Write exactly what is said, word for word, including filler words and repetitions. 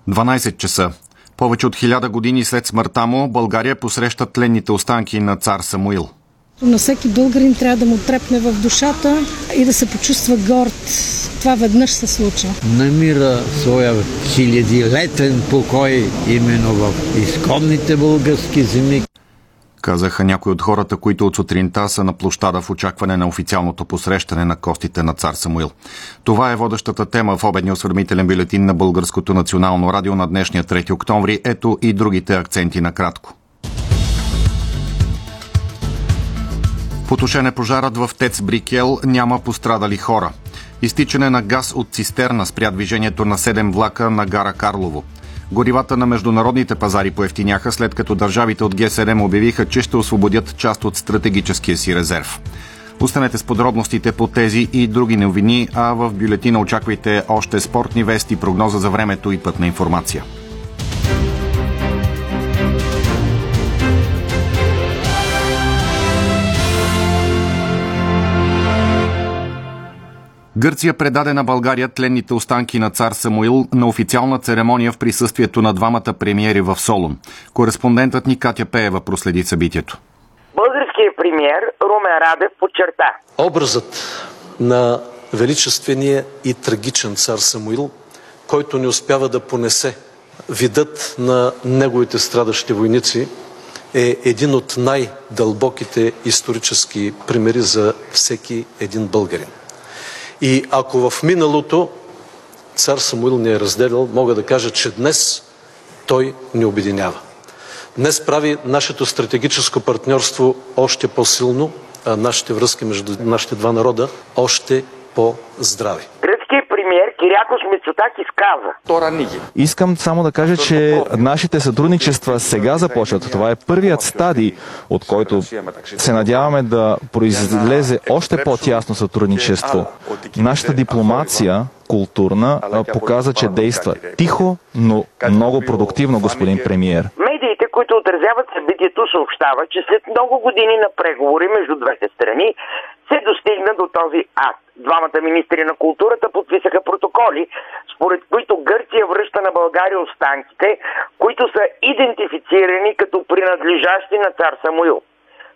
дванайсет часа. Повече от хиляда години след смъртта му, България посреща тленните останки на цар Самуил. На всеки българин трябва да му трепне в душата и да се почувства горд. Това веднъж се случа. Намира своя хилядилетен покой именно в изконните български земи. Казаха някои от хората, които от сутринта са на площада в очакване на официалното посрещане на костите на цар Самуил. Това е водещата тема в обедния осведомителен бюлетин на Българското национално радио на днешния трети октомври. Ето и другите акценти накратко. Потушен е пожарът в ТЕЦ Брикел, няма пострадали хора. Изтичане на газ от цистерна спря движението на седем влака на гара Карлово. Горивата на международните пазари поевтиняха, след като държавите от Ге седем обявиха, че ще освободят част от стратегическия си резерв. Останете с подробностите по тези и други новини, а в бюлетина очаквайте още спортни вести, прогноза за времето и пътна информация. Гърция предаде на България тленните останки на цар Самуил на официална церемония в присъствието на двамата премиери в Солун. Кореспондентът ни Катя Пеева проследи събитието. Българският премиер Румен Радев подчерта: образът на величествения и трагичен цар Самуил, който не успява да понесе видът на неговите страдащи войници, е един от най-дълбоките исторически примери за всеки един българин. И ако в миналото цар Самуил ни е разделял, мога да кажа, че днес той ни обединява. Днес прави нашето стратегическо партньорство още по-силно, а нашите връзки между нашите два народа още по-здрави. Гръцкият премиер Кирякос Мицотакис каза: Искам само да кажа, че нашите сътрудничества сега започват. Това е първият стадий, от който се надяваме да произлезе още по-тясно сътрудничество. Нашата дипломация, културна, показа, че действа тихо, но много продуктивно, господин премиер. Медиите, които отразяват събитието, съобщават, че след много години на преговори между двете страни се достигна до този акт. Двамата министри на културата подписаха протоколи, според които Гърция връща на България останките, които са идентифицирани като принадлежащи на цар Самуил.